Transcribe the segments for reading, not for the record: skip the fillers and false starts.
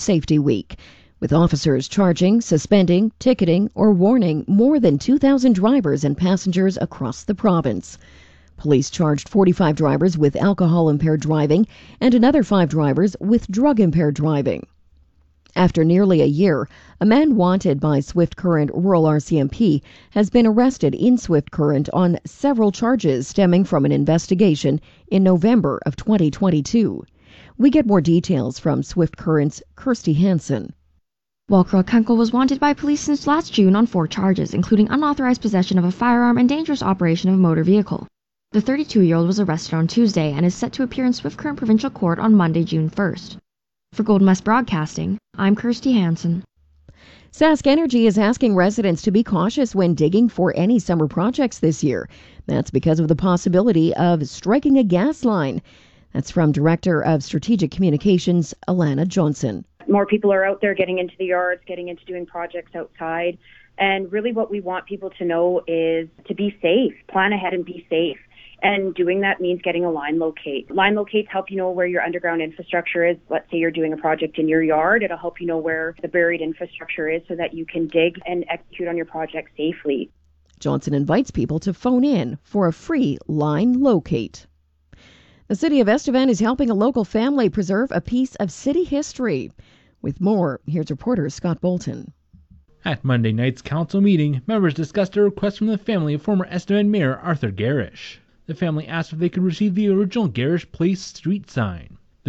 Safety Week, with officers charging, suspending, ticketing, or warning more than 2,000 drivers and passengers across the province. Police charged 45 drivers with alcohol-impaired driving and another 5 drivers with drug-impaired driving. After nearly a year, a man wanted by Swift Current Rural RCMP has been arrested in Swift Current on several charges stemming from an investigation in November of 2022. We get more details from Swift Current's Kirsty Hansen. Walker Kunkel was wanted by police since last June on 4 charges, including unauthorized possession of a firearm and dangerous operation of a motor vehicle. The 32-year-old was arrested on Tuesday and is set to appear in Swift Current Provincial Court on Monday, June 1st. For Golden West Broadcasting, I'm Kirsty Hansen. Sask Energy is asking residents to be cautious when digging for any summer projects this year. That's because of the possibility of striking a gas line. That's from Director of Strategic Communications, Alana Johnson. More people are out there getting into the yards, getting into doing projects outside. And really what we want people to know is to be safe, plan ahead and be safe. And doing that means getting a line locate. Line locates help you know where your underground infrastructure is. Let's say you're doing a project in your yard. It'll help you know where the buried infrastructure is so that you can dig and execute on your project safely. Johnson invites people to phone in for a free line locate. The City of Estevan is helping a local family preserve a piece of city history. With more, here's reporter Scott Bolton. At Monday night's council meeting, members discussed a request from the family of former Estevan Mayor Arthur Garish. The family asked if they could receive the original Garish Place street sign. when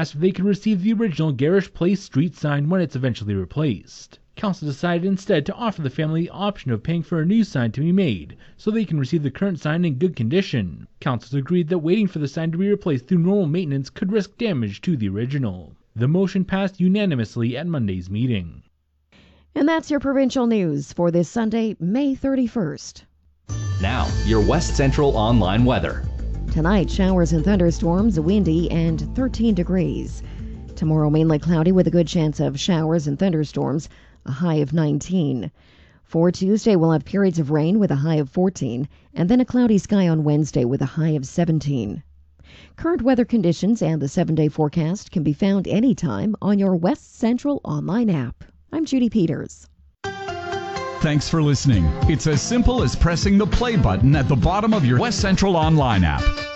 it's eventually replaced. Council decided instead to offer the family the option of paying for a new sign to be made, so they can receive the current sign in good condition. Council agreed that waiting for the sign to be replaced through normal maintenance could risk damage to the original. The motion passed unanimously at Monday's meeting. And that's your provincial news for this Sunday, May 31st. Now, your West Central online weather. Tonight, showers and thunderstorms, windy and 13 degrees. Tomorrow, mainly cloudy with a good chance of showers and thunderstorms, a high of 19. For Tuesday, we'll have periods of rain with a high of 14, and then a cloudy sky on Wednesday with a high of 17. Current weather conditions and the 7-day forecast can be found anytime on your West Central online app. I'm Judy Peters. Thanks for listening. It's as simple as pressing the play button at the bottom of your West Central online app.